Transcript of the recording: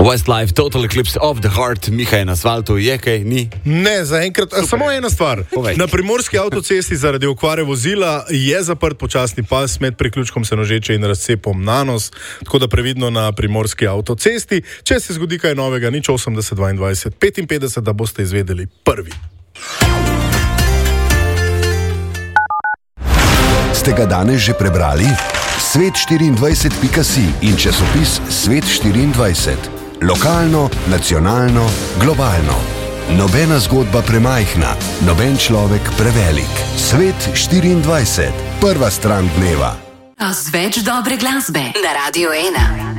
Westlife, Total Eclipse of the Heart, Miha je na asfaltu, je kaj, ni? Ne, zaenkrat, samo ena stvar. Povej. Na primorski avtocesti zaradi okvare vozila je zaprt počasni pas med priključkom Senožeče in razcepom Nanos, tako da previdno na primorski avtocesti. Če se zgodi kaj novega, 80 22 55, da boste izvedeli prvi. Ste ga danes že prebrali? Svet24.si in časopis Svet24. Lokalno, nacionalno, globalno. Nobena zgodba premajhna, noben človek prevelik. Svet24. Prva stran dneva. A z več dobre glasbe na Radio 1.